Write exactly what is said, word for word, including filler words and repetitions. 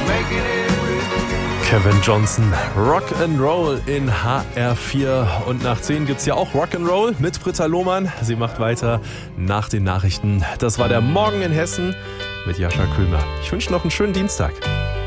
Kevin Johnson, Rock'n'Roll in H R vier. Und nach zehn gibt's ja auch Rock'n'Roll mit Britta Lohmann. Sie macht weiter nach den Nachrichten. Das war der Morgen in Hessen mit Jascha Köhler. Ich wünsche noch einen schönen Dienstag.